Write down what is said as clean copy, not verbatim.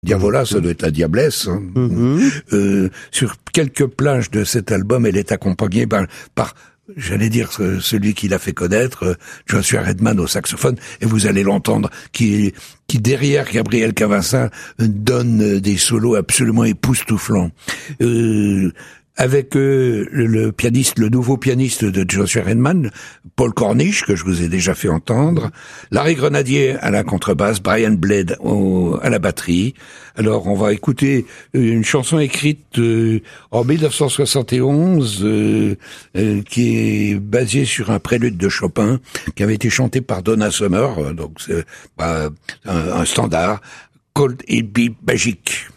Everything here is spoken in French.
Diavola, ça doit être la diablesse. Hein. Sur quelques plages de cet album, elle est accompagnée par j'allais dire celui qui l'a fait connaître, Joshua Redman au saxophone, et vous allez l'entendre, qui derrière Gabriel Cavassa donne des solos absolument époustouflants. Avec le nouveau pianiste de Joshua Redman, Paul Cornish, que je vous ai déjà fait entendre, Larry Grenadier à la contrebasse, Brian Blade à la batterie. Alors, on va écouter une chanson écrite en 1971, qui est basée sur un prélude de Chopin, qui avait été chanté par Donna Summer, donc c'est un standard, Cold It Be Magic.